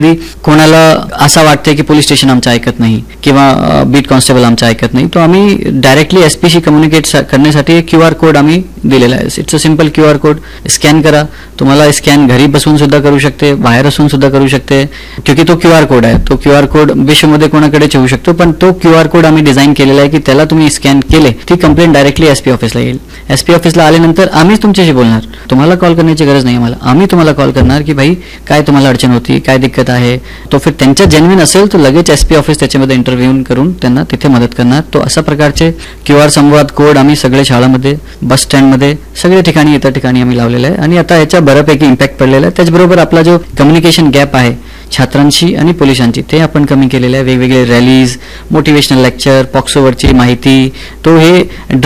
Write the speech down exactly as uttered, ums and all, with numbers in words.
कोणाला असं वाटतंय की पोलीस स्टेशन आमचं ऐकत नाही किंवा बीट कॉन्स्टेबल आमचं ऐकत नाही, तो आम्ही डायरेक्टली एसपीशी कम्युनिकेट करण्यासाठी एक क्यू आर कोड आम्ही दिलेला आहे. It's a simple Q R code, scan करा. तुम्हाला स्कॅन घरी बसून सुद्धा करू शकते, बाहेर असून सुद्धा करू शकते, क्योंकि तो क्यू आर कोड आहे. तो क्यू आर कोड विश्वमध्ये कोणाकडेच येऊ शकतो, पण तो क्यू आर कोड आम्ही डिझाईन केलेला आहे की त्याला तुम्ही स्कॅन केले ती कंप्लेंट डायरेक्टली एसपी ऑफिसला येईल. एसपी ऑफिसला आल्यानंतर आम्हीच तुमच्याशी बोलणार, तुम्हाला कॉल करण्याची गरज नाही आम्हाला. आम्ही तुम्हाला कॉल करणार की भाई काय तुम्हाला अडचण होती, काय दिक्कत आहे. तो फिर त्यांच्या जेन्युइन असेल तर लगेच एसपी ऑफिस त्याच्यामध्ये इंटरव्ह्यू करून त्यांना तिथे मदत करणार. तो अशा प्रकारचे क्यू आर संवाद कोड आम्ही सगळे शाळामध्ये, बस स्टँडमध्ये, सगळ्या ठिकाणी इतर ठिकाणी आम्ही लावलेला आहे आणि आता याचा बऱ्यापैकी इम्पॅक्ट पडलेला आहे. त्याचबरोबर आपला जो कम्युनिकेशन गॅप आहे छात्रांशी आणि पोलिसांची ते आपण कमी केलेलं आहे. वेगवेगळे रॅलीज, मोटिवेशनल लेक्चर, पॉक्सोवरची माहिती, तो हे